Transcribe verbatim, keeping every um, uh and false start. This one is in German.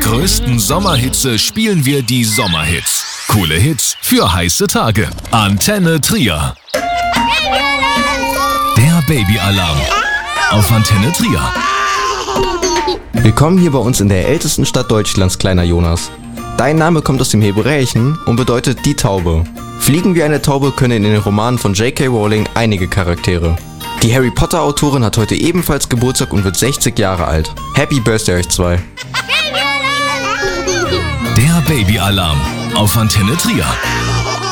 größten Sommerhitze spielen wir die Sommerhits. Coole Hits für heiße Tage. Antenne Trier. Der Babyalarm auf Antenne Trier. Willkommen hier bei uns in der ältesten Stadt Deutschlands, kleiner Jonas. Dein Name kommt aus dem Hebräischen und bedeutet die Taube. Fliegen wie eine Taube können in den Romanen von J K Rowling einige Charaktere. Die Harry Potter Autorin hat heute ebenfalls Geburtstag und wird sechzig Jahre alt. Happy Birthday euch zwei. Der Babyalarm auf Antenne Trier.